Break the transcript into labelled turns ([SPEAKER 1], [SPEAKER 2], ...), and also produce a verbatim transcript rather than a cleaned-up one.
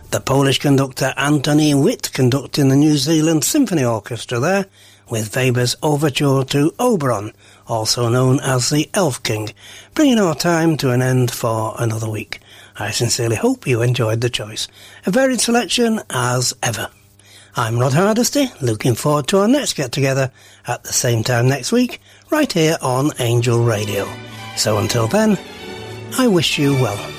[SPEAKER 1] The Polish conductor Antoni Witt conducting the New Zealand Symphony Orchestra there, with Weber's Overture to Oberon, also known as the Elf King, bringing our time to an end for another week. I sincerely hope you enjoyed the choice. A varied selection as ever. I'm Rod Hardesty, looking forward to our next get-together at the same time next week, right here on Angel Radio. So until then, I wish you well.